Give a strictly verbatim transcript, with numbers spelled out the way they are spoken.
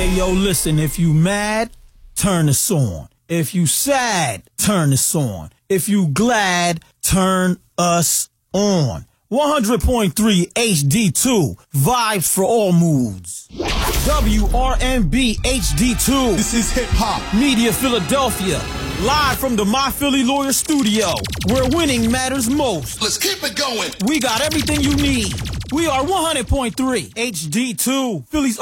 Hey, yo, listen, if you mad, turn this on. If you sad, turn this on. If you glad, turn us on. one hundred point three H D two, vibes for all moods. W R M B H D two. This is Hip Hop Media Philadelphia, live from the My Philly Lawyer studio, where winning matters most. Let's keep it going. We got everything you need. We are one hundred point three H D two, Philly's